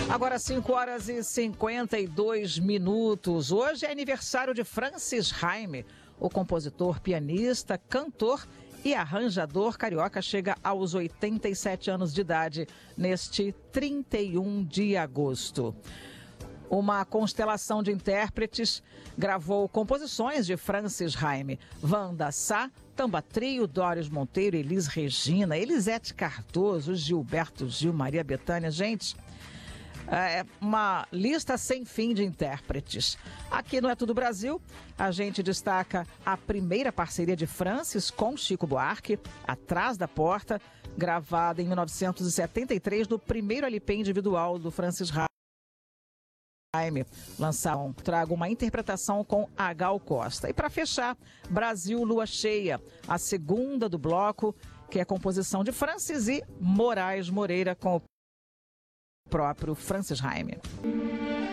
Agora 5h52. Hoje é aniversário de Francis Haime. O compositor, pianista, cantor e arranjador carioca chega aos 87 anos de idade neste 31 de agosto. Uma constelação de intérpretes gravou composições de Francis Haime. Wanda Sá, Tamba Trio, Doris Monteiro, Elis Regina, Elisete Cardoso, Gilberto Gil, Maria Bethânia. Gente, é uma lista sem fim de intérpretes. Aqui no É Tudo Brasil, a gente destaca a primeira parceria de Francis com Chico Buarque, Atrás da Porta, gravada em 1973 no primeiro LP individual do Francis Haime. Lançaram, trago uma interpretação com a Gal Costa. E para fechar, Brasil Lua Cheia, a segunda do bloco, que é a composição de Francis e Moraes Moreira com o próprio Francis Haime.